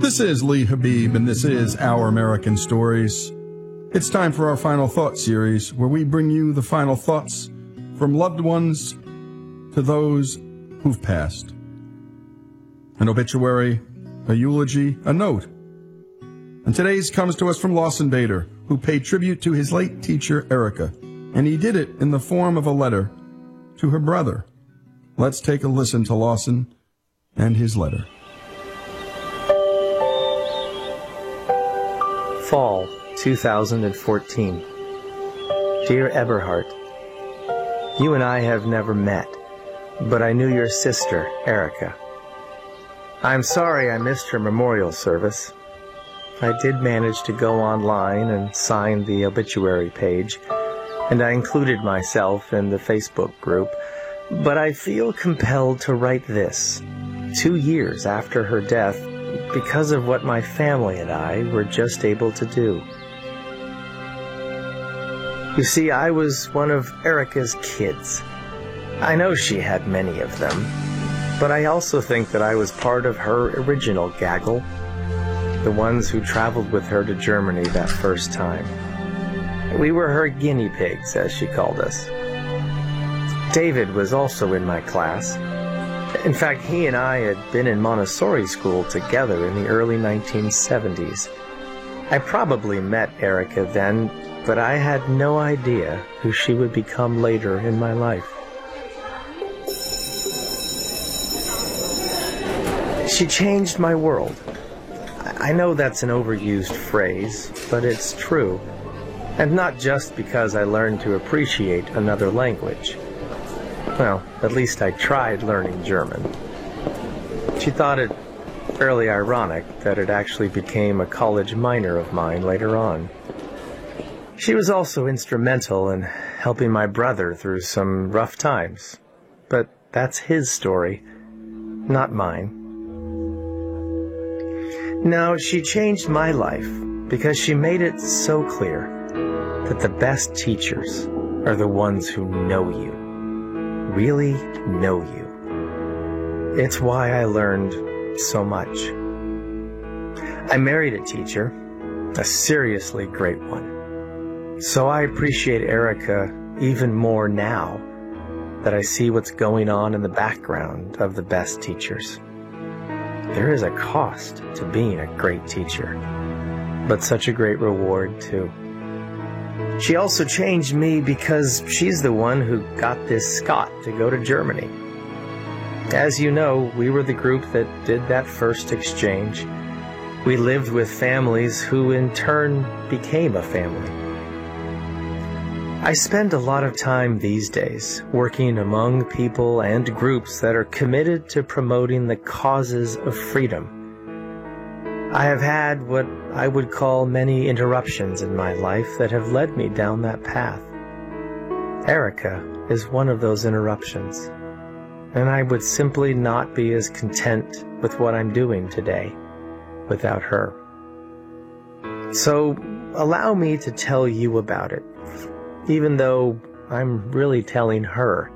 This is Lee Habib, and this is Our American Stories. It's time for our Final Thoughts series, where we bring you the final thoughts from loved ones to those who've passed. An obituary, a eulogy, a note. And today's comes to us from Lawson Bader, who paid tribute to his late teacher, Erica, and he did it in the form of a letter to her brother. Let's take a listen to Lawson and his letter. Fall 2014. Dear Eberhard, you and I have never met, but I knew your sister, Erica. I'm sorry I missed her memorial service. I did manage to go online and sign the obituary page, and I included myself in the Facebook group, but I feel compelled to write this 2 years after her death because of what my family and I were just able to do. You see, I was one of Erica's kids. I know she had many of them, but I also think that I was part of her original gaggle, the ones who traveled with her to Germany that first time. We were her guinea pigs, as she called us. David was also in my class. In fact, he and I had been in Montessori school together in the early 1970s. I probably met Erica then, but I had no idea who she would become later in my life. She changed my world. I know that's an overused phrase, but it's true. And not just because I learned to appreciate another language. Well, at least I tried learning German. She thought it fairly ironic that it actually became a college minor of mine later on. She was also instrumental in helping my brother through some rough times. But that's his story, not mine. Now, she changed my life because she made it so clear that the best teachers are the ones who know you. Really know you. It's why I learned so much. I married a teacher, a seriously great one. So I appreciate Erica even more now that I see what's going on in the background of the best teachers. There is a cost to being a great teacher, but such a great reward too. She also changed me because she's the one who got this Scot to go to Germany. As you know, we were the group that did that first exchange. We lived with families who in turn became a family. I spend a lot of time these days working among people and groups that are committed to promoting the causes of freedom. I have had what I would call many interruptions in my life that have led me down that path. Erica is one of those interruptions, and I would simply not be as content with what I'm doing today without her. So allow me to tell you about it, even though I'm really telling her.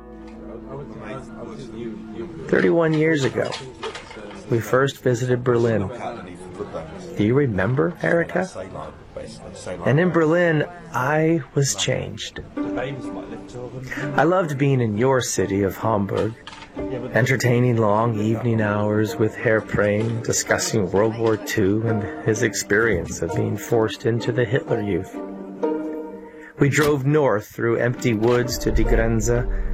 31 years ago, we first visited Berlin. Do you remember, Erica? And in Berlin, I was changed. I loved being in your city of Hamburg, entertaining long evening hours with Herr Prehn, discussing World War II and his experience of being forced into the Hitler Youth. We drove north through empty woods to Die Grenze,